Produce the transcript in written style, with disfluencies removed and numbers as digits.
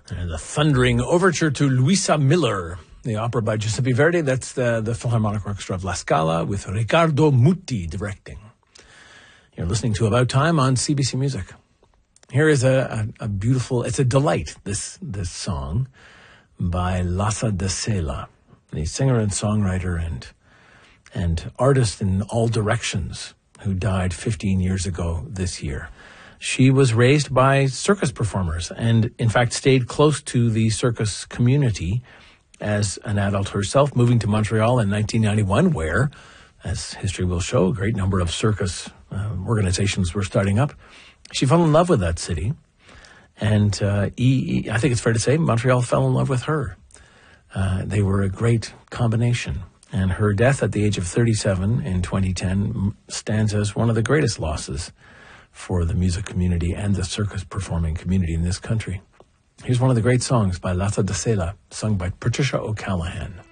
And the thundering overture to Luisa Miller, the opera by Giuseppe Verdi. That's the Philharmonic Orchestra of La Scala with Riccardo Muti directing. You're listening to About Time on CBC Music. Here is a beautiful, it's a delight, this song by Lassa da Sela, the singer and songwriter and artist in all directions who died 15 years ago this year. She was raised by circus performers and, in fact, stayed close to the circus community as an adult herself, moving to Montreal in 1991, where, as history will show, a great number of circus organizations were starting up. She fell in love with that city, and I think it's fair to say Montreal fell in love with her. They were a great combination, and her death at the age of 37 in 2010 stands as one of the greatest losses for the music community and the circus performing community in this country. Here's one of the great songs by Lassa da Sela, sung by Patricia O'Callaghan.